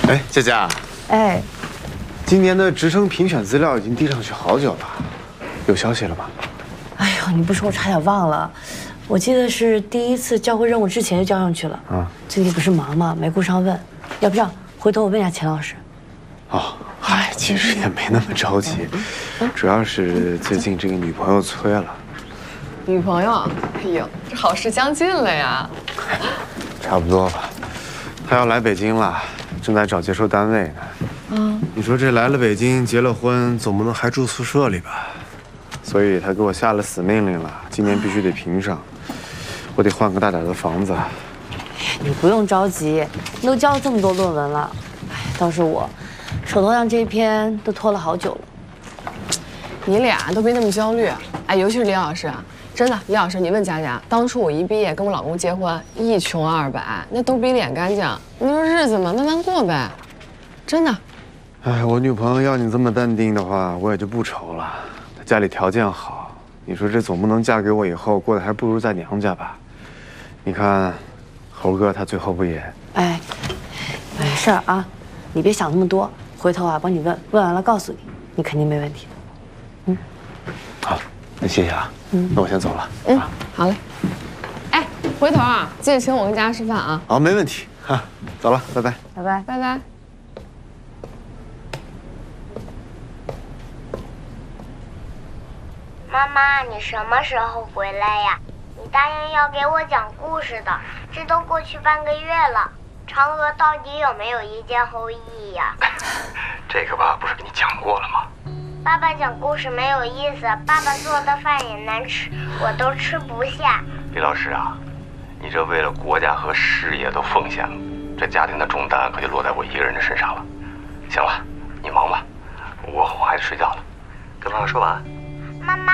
哎，佳佳， 哎， 今年的职称评选资料已经递上去好久了，有消息了吗？ 哎呦，你不说我差点忘了，我记得是第一次交会任务之前就交上去了。啊，最近不是忙嘛，没顾上问。要不这样，回头我问一下钱老师。 哦，嗨，其实也没那么着急，主要是最近这个女朋友催了。 女朋友？哎呦，这好事将近了呀！ 差不多吧，她要来北京了，正在找接收单位呢。你说这来了北京，结了婚，总不能还住宿舍里吧？所以她给我下了死命令了，今年必须得评上，我得换个大点的房子。 你不用着急，你都交了这么多论文了，哎，倒是我，手头上这一篇都拖了好久了。 你俩都别那么焦虑，哎，尤其是李老师啊。真的，李老师，你问佳佳，当初我一毕业跟我老公结婚，一穷二白，那都比脸干净。你说日子嘛，慢慢过呗，真的。 哎，我女朋友要你这么淡定的话，我也就不愁了。她家里条件好，你说这总不能嫁给我以后过得还不如在娘家吧？你看，猴哥他最后不也…… 哎，没事儿啊，你别想那么多，回头啊帮你问，问完了告诉你，你肯定没问题的。 好，那谢谢啊。那我先走了。 好嘞。哎，回头啊，记得请我跟佳佳吃饭啊。 好，没问题哈。走了，拜拜。 拜拜， 拜拜。 妈妈，你什么时候回来呀？你答应要给我讲故事的，这都过去半个月了。嫦娥到底有没有一剑后羿呀？ 这个吧，不是跟你讲过了吗？ 爸爸讲故事没有意思，爸爸做的饭也难吃，我都吃不下。 李老师啊，你这为了国家和事业都奉献了，这家庭的重担可就落在我一个人的身上了。行了，你忙吧，我还得睡觉了。跟妈妈说晚安。 妈妈，